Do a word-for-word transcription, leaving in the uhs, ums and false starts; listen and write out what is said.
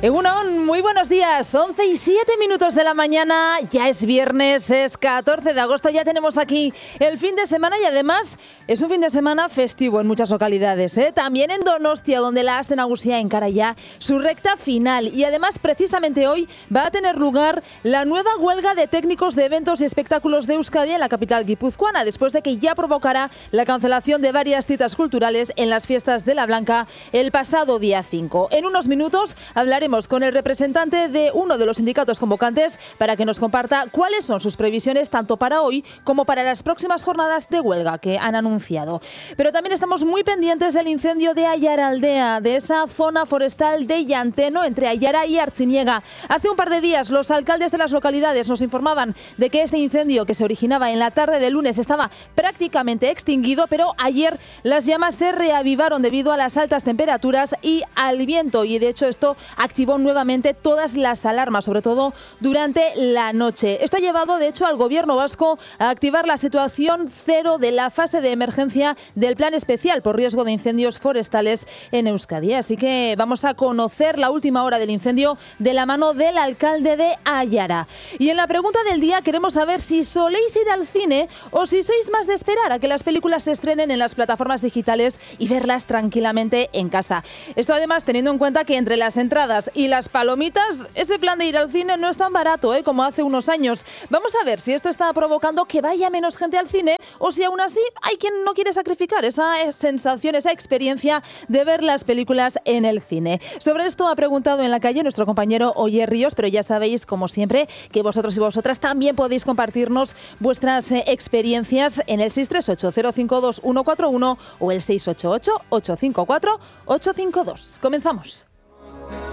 Egunon, muy buenos días, once y siete minutos de la mañana, ya es viernes, es catorce de agosto, ya tenemos aquí el fin de semana y además es un fin de semana festivo en muchas localidades, ¿eh? También en Donostia, donde la Aste Nagusia encara ya su recta final y además precisamente hoy va a tener lugar la nueva huelga de técnicos de eventos y espectáculos de Euskadi en la capital guipuzcoana, después de que ya provocará la cancelación de varias citas culturales en las fiestas de la Blanca el pasado día cinco. En unos minutos hablaremos con el representante de uno de los sindicatos convocantes para que nos comparta cuáles son sus previsiones tanto para hoy como para las próximas jornadas de huelga que han anunciado. Pero también estamos muy pendientes del incendio de Ayaraldea, de esa zona forestal de Llanteno entre Ayara y Artziniega. Hace un par de días los alcaldes de las localidades nos informaban de que este incendio que se originaba en la tarde del lunes estaba prácticamente extinguido, pero ayer las llamas se reavivaron debido a las altas temperaturas y al viento, y de hecho esto activó nuevamente todas las alarmas, sobre todo durante la noche. Esto ha llevado, de hecho, al gobierno vasco a activar la situación cero de la fase de emergencia del plan especial por riesgo de incendios forestales en Euskadi. Así que vamos a conocer la última hora del incendio de la mano del alcalde de Ayara. Y en la pregunta del día queremos saber si soléis ir al cine o si sois más de esperar a que las películas se estrenen en las plataformas digitales y verlas tranquilamente en casa. Esto además teniendo en cuenta que entre las entradas y las palomitas, ese plan de ir al cine no es tan barato, ¿eh? como hace unos años. Vamos a ver si esto está provocando que vaya menos gente al cine o si aún así hay quien no quiere sacrificar esa sensación, esa experiencia de ver las películas en el cine. Sobre esto ha preguntado en la calle nuestro compañero Oyer Ríos, pero ya sabéis, como siempre, que vosotros y vosotras también podéis compartirnos vuestras eh, experiencias en el seis tres ocho cero cinco dos uno cuatro uno o el seis ocho ocho ocho cinco cuatro ocho cinco dos. Comenzamos.